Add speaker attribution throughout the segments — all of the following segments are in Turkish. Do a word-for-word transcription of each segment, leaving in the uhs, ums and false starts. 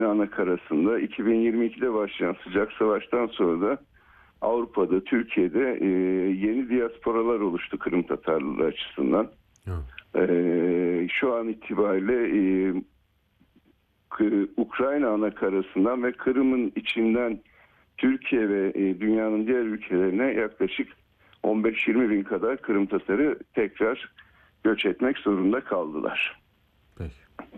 Speaker 1: anakarasında iki bin yirmi ikide başlayan sıcak savaştan sonra da Avrupa'da, Türkiye'de e, yeni diasporalar oluştu Kırım Tatarlıları açısından. E, şu an itibariyle e, K- Ukrayna anakarasından ve Kırım'ın içinden Türkiye ve e, dünyanın diğer ülkelerine yaklaşık on beş yirmi bin kadar Kırım Tatarı tekrar göç etmek zorunda kaldılar.
Speaker 2: Peki.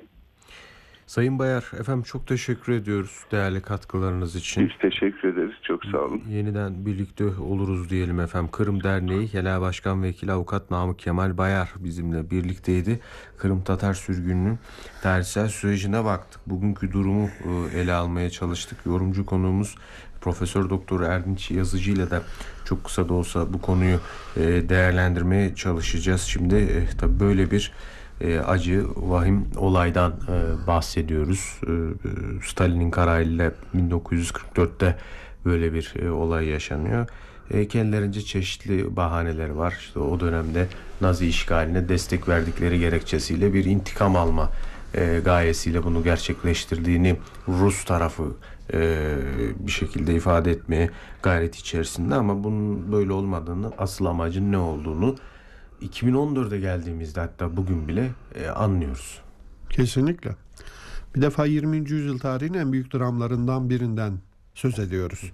Speaker 2: Sayın Bayar, efendim çok teşekkür ediyoruz değerli katkılarınız için.
Speaker 1: Biz teşekkür ederiz. Çok sağ olun.
Speaker 2: Yeniden birlikte oluruz diyelim efendim. Kırım Derneği Genel Başkan Vekili Avukat Namık Kemal Bayar bizimle birlikteydi. Kırım Tatar sürgününün tarihsel sürecine baktık. Bugünkü durumu ele almaya çalıştık. Yorumcu konuğumuz Profesör Doktor Erdinç Yazıcı ile de çok kısa da olsa bu konuyu değerlendirmeye çalışacağız. Şimdi tabii böyle bir acı, vahim olaydan e, bahsediyoruz. E, Stalin'in kararıyla bin dokuz yüz kırk dörtte böyle bir e, olay yaşanıyor. E, kendilerince çeşitli bahaneleri var. İşte o dönemde Nazi işgaline destek verdikleri gerekçesiyle bir intikam alma e, gayesiyle bunu gerçekleştirdiğini Rus tarafı e, bir şekilde ifade etmeye gayret içerisinde, ama bunun böyle olmadığını, asıl amacın ne olduğunu iki bin on dörde geldiğimizde hatta bugün bile e, anlıyoruz.
Speaker 3: Kesinlikle. Bir defa yirminci yüzyıl tarihinin en büyük dramlarından birinden söz ediyoruz.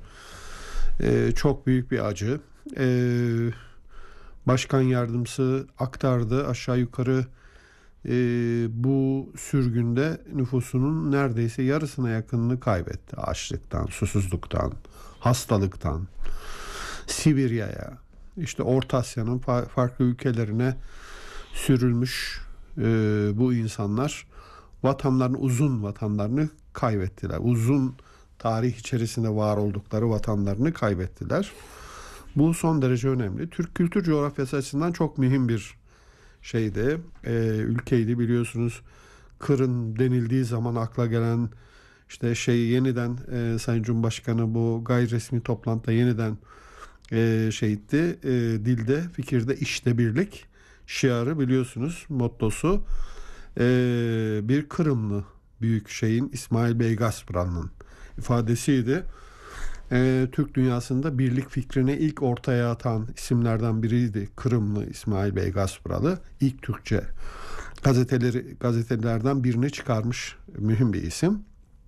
Speaker 3: Ee, çok büyük bir acı. Ee, başkan yardımcısı aktardı, aşağı yukarı e, bu sürgünde nüfusunun neredeyse yarısına yakınını kaybetti. Açlıktan, susuzluktan, hastalıktan, Sibirya'ya, İşte Orta Asya'nın farklı ülkelerine sürülmüş e, bu insanlar vatanlarını, uzun vatanlarını kaybettiler. Uzun tarih içerisinde var oldukları vatanlarını kaybettiler. Bu son derece önemli. Türk kültür coğrafyası açısından çok mühim bir şeydi. E, ülkeydi, biliyorsunuz. Kırım denildiği zaman akla gelen işte şey yeniden e, Sayın Cumhurbaşkanı bu gayri resmi toplantıda yeniden E, şeydi, e, dilde, fikirde işte birlik şiarı, biliyorsunuz, mottosu e, bir Kırımlı büyük şeyin, İsmail Bey Gaspara'nın ifadesiydi. E, Türk dünyasında birlik fikrini ilk ortaya atan isimlerden biriydi Kırımlı İsmail Bey Gasparalı. İlk Türkçe gazeteleri gazetelerden birini çıkarmış mühim bir isim.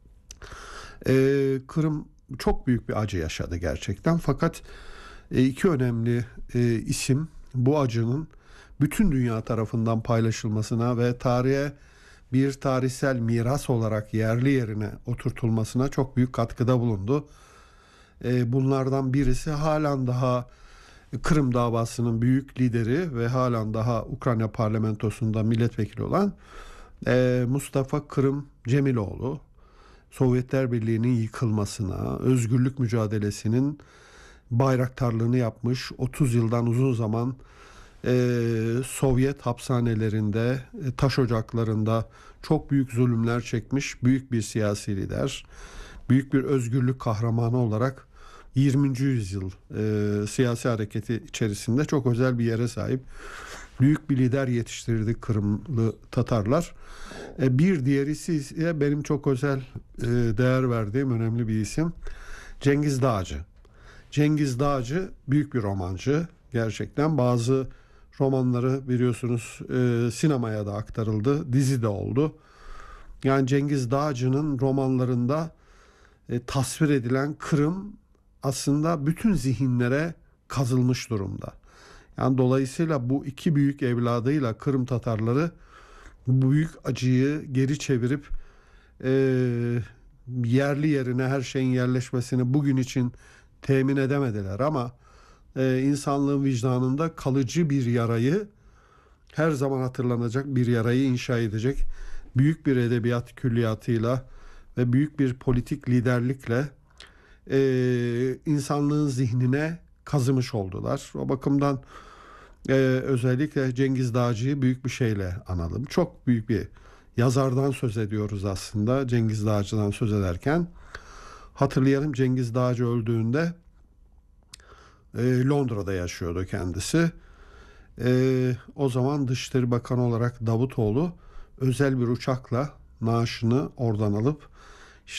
Speaker 3: E, Kırım çok büyük bir acı yaşadı gerçekten, fakat İki önemli e, isim bu acının bütün dünya tarafından paylaşılmasına ve tarihe bir tarihsel miras olarak yerli yerine oturtulmasına çok büyük katkıda bulundu. E, bunlardan birisi halen daha Kırım davasının büyük lideri ve halen daha Ukrayna parlamentosunda milletvekili olan e, Mustafa Kırım Cemiloğlu. Sovyetler Birliği'nin yıkılmasına, özgürlük mücadelesinin bayraktarlığını yapmış, otuz yıldan uzun zaman e, Sovyet hapishanelerinde, e, taş ocaklarında çok büyük zulümler çekmiş büyük bir siyasi lider. Büyük bir özgürlük kahramanı olarak yirminci yüzyıl e, siyasi hareketi içerisinde çok özel bir yere sahip. Büyük bir lider yetiştirdi Kırımlı Tatarlar. E, bir diğeri ise benim çok özel e, değer verdiğim önemli bir isim, Cengiz Dağcı. Cengiz Dağcı büyük bir romancı. Gerçekten bazı romanları biliyorsunuz e, sinemaya da aktarıldı, dizi de oldu. Yani Cengiz Dağcı'nın romanlarında e, tasvir edilen Kırım aslında bütün zihinlere kazılmış durumda. Yani dolayısıyla bu iki büyük evladıyla Kırım Tatarları bu büyük acıyı geri çevirip e, yerli yerine her şeyin yerleşmesini bugün için temin edemediler, ama e, insanlığın vicdanında kalıcı bir yarayı, her zaman hatırlanacak bir yarayı inşa edecek büyük bir edebiyat külliyatıyla ve büyük bir politik liderlikle e, insanlığın zihnine kazımış oldular. O bakımdan e, özellikle Cengiz Dağcı'yı büyük bir şeyle analım. Çok büyük bir yazardan söz ediyoruz aslında Cengiz Dağcı'dan söz ederken. Hatırlayalım, Cengiz Dağcı öldüğünde e, Londra'da yaşıyordu kendisi. E, o zaman Dışişleri Bakanı olarak Davutoğlu özel bir uçakla naaşını oradan alıp